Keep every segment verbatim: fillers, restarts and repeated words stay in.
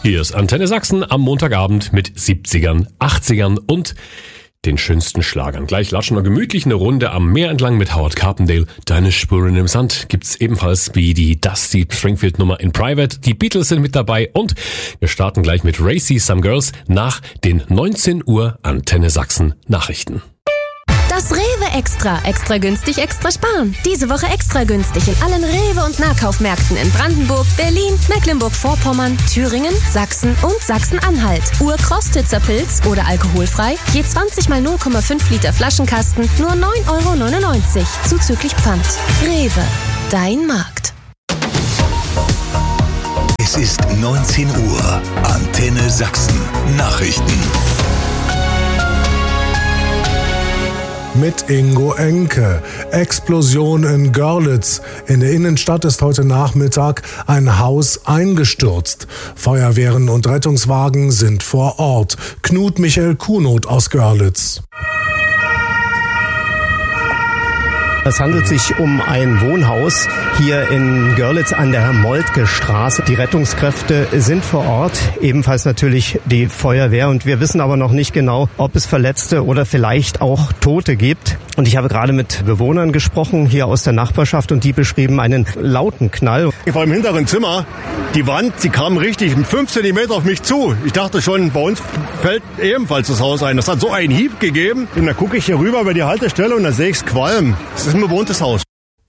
Hier ist Antenne Sachsen am Montagabend mit siebzigern, achtzigern und den schönsten Schlagern. Gleich latschen wir gemütlich eine Runde am Meer entlang mit Howard Carpendale. Deine Spuren im Sand gibt's ebenfalls wie die Dusty Springfield Nummer in Private. Die Beatles sind mit dabei und wir starten gleich mit Racy Some Girls nach den neunzehn Uhr Antenne Sachsen Nachrichten. Das Rewe Extra. Extra günstig, extra sparen. Diese Woche extra günstig in allen Rewe- und Nahkaufmärkten in Brandenburg, Berlin, Mecklenburg-Vorpommern, Thüringen, Sachsen und Sachsen-Anhalt. Ur-Krostitzer Pilz oder alkoholfrei, je zwanzig mal null Komma fünf Liter Flaschenkasten, nur neun Euro neunundneunzig, zuzüglich Pfand. Rewe, dein Markt. Es ist neunzehn Uhr. Antenne Sachsen. Nachrichten. Mit Ingo Enke. Explosion in Görlitz. In der Innenstadt ist heute Nachmittag ein Haus eingestürzt. Feuerwehren und Rettungswagen sind vor Ort. Knut Michael Kuhnot aus Görlitz. Es handelt sich um ein Wohnhaus hier in Görlitz an der Moltke Straße. Die Rettungskräfte sind vor Ort, ebenfalls natürlich die Feuerwehr. Und wir wissen aber noch nicht genau, ob es Verletzte oder vielleicht auch Tote gibt. Und ich habe gerade mit Bewohnern gesprochen hier aus der Nachbarschaft und die beschrieben einen lauten Knall. Ich war im hinteren Zimmer. Die Wand, die kam richtig fünf Zentimeter auf mich zu. Ich dachte schon, bei uns fällt ebenfalls das Haus ein. Das hat so einen Hieb gegeben. Und dann gucke ich hier rüber über die Haltestelle und da sehe ich Qualm. Das ist ein bewohntes Haus.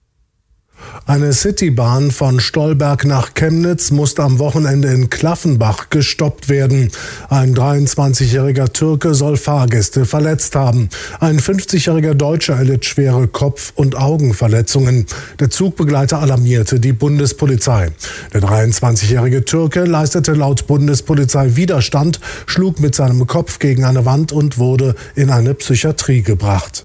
Eine Citybahn von Stolberg nach Chemnitz musste am Wochenende in Klaffenbach gestoppt werden. Ein dreiundzwanzigjähriger Türke soll Fahrgäste verletzt haben. Ein fünfzigjähriger Deutscher erlitt schwere Kopf- und Augenverletzungen. Der Zugbegleiter alarmierte die Bundespolizei. Der dreiundzwanzigjährige Türke leistete laut Bundespolizei Widerstand, schlug mit seinem Kopf gegen eine Wand und wurde in eine Psychiatrie gebracht.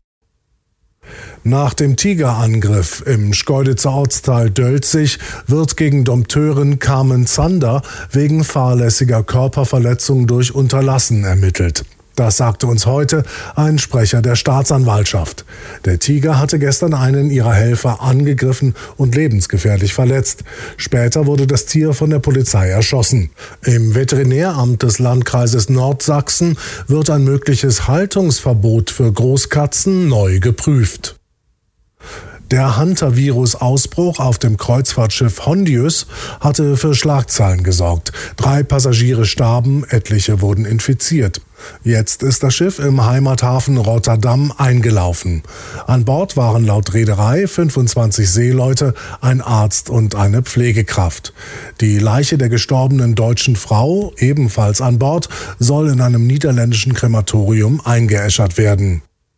Nach dem Tigerangriff im Schkeuditzer Ortsteil Dölzig wird gegen Dompteurin Carmen Zander wegen fahrlässiger Körperverletzung durch Unterlassen ermittelt. Das sagte uns heute ein Sprecher der Staatsanwaltschaft. Der Tiger hatte gestern einen ihrer Helfer angegriffen und lebensgefährlich verletzt. Später wurde das Tier von der Polizei erschossen. Im Veterinäramt des Landkreises Nordsachsen wird ein mögliches Haltungsverbot für Großkatzen neu geprüft. Der Hantavirus-Ausbruch auf dem Kreuzfahrtschiff Hondius hatte für Schlagzeilen gesorgt. Drei Passagiere starben, etliche wurden infiziert. Jetzt ist das Schiff im Heimathafen Rotterdam eingelaufen. An Bord waren laut Reederei fünfundzwanzig Seeleute, ein Arzt und eine Pflegekraft. Die Leiche der gestorbenen deutschen Frau, ebenfalls an Bord, soll in einem niederländischen Krematorium eingeäschert werden.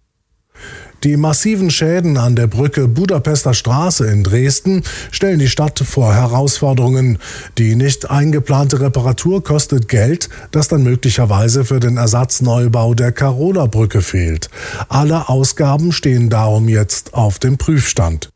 Die massiven Schäden an der Brücke Budapester Straße in Dresden stellen die Stadt vor Herausforderungen. Die nicht eingeplante Reparatur kostet Geld, das dann möglicherweise für den Ersatzneubau der Karola-Brücke fehlt. Alle Ausgaben stehen darum jetzt auf dem Prüfstand.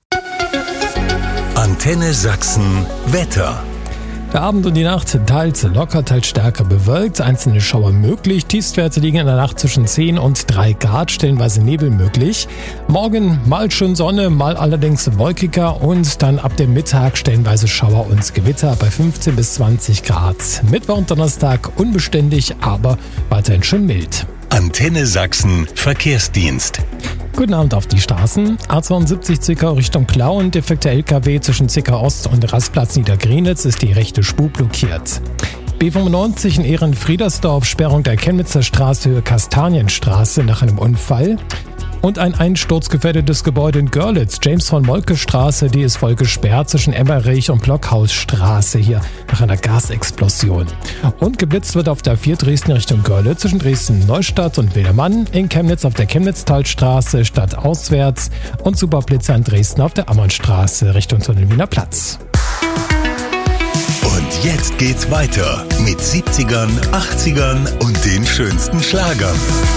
Antenne Sachsen Wetter. Der Abend und die Nacht teils locker, teils stärker bewölkt, einzelne Schauer möglich. Tiefstwerte liegen in der Nacht zwischen zehn und drei Grad, stellenweise Nebel möglich. Morgen mal schön Sonne, mal allerdings wolkiger und dann ab dem Mittag stellenweise Schauer und Gewitter bei fünfzehn bis zwanzig Grad. Mittwoch und Donnerstag unbeständig, aber weiterhin schön mild. Antenne Sachsen Verkehrsdienst. Guten Abend auf die Straßen. A zweiundsiebzig Zwickau Richtung Plauen. Defekter L K W zwischen Zwickau Ost und Rastplatz Niedergrenitz ist die rechte Spur blockiert. B fünfundneunzig in Ehrenfriedersdorf, Sperrung der Chemnitzer Straße Höhe Kastanienstraße nach einem Unfall. Und ein einsturzgefährdetes Gebäude in Görlitz, James von Moltke Straße, die ist voll gesperrt zwischen Emmerich und Blockhausstraße hier nach einer Gasexplosion. Und geblitzt wird auf der vier Dresden Richtung Görlitz zwischen Dresden-Neustadt und Wildermann, in Chemnitz auf der Chemnitztalstraße stadtauswärts und Superblitzer in Dresden auf der Ammernstraße Richtung zu den Wiener Platz. Und jetzt geht's weiter mit siebzigern, achtzigern und den schönsten Schlagern.